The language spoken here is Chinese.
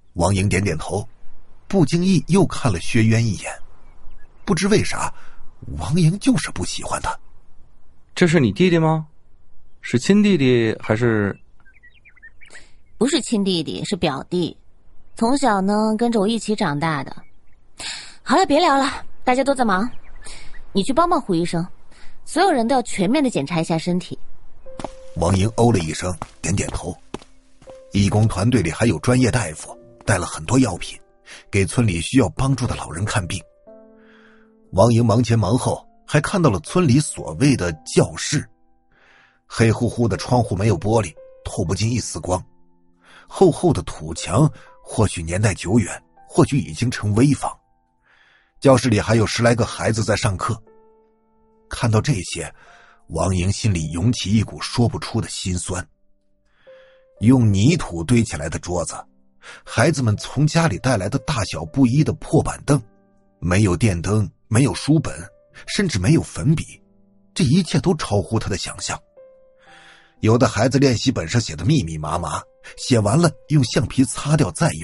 王莹点点头，不经意又看了薛渊一眼。不知为啥，王莹就是不喜欢他。 这是你弟弟吗？是亲弟弟还是？ 不是亲弟弟，是表弟。从小呢跟着我一起长大的。好了，别聊了，大家都在忙。你去帮帮胡医生，所有人都要全面的检查一下身体。 王莹哦了一声，点点头。义工团队里还有专业大夫，带了很多药品，给村里需要帮助的老人看病。王莹忙前忙后，还看到了村里所谓的教室。黑乎乎的窗户没有玻璃，透不进一丝光。厚厚的土墙，或许年代久远，或许已经成危房。教室里还有10来个孩子在上课。看到这些，王莹心里涌起一股说不出的心酸。用泥土堆起来的桌子，孩子们从家里带来的大小不一的破板凳，没有电灯，没有书本，甚至没有粉笔，这一切都超乎他的想象。有的孩子练习本上写的密密麻麻，写完了用橡皮擦掉再用。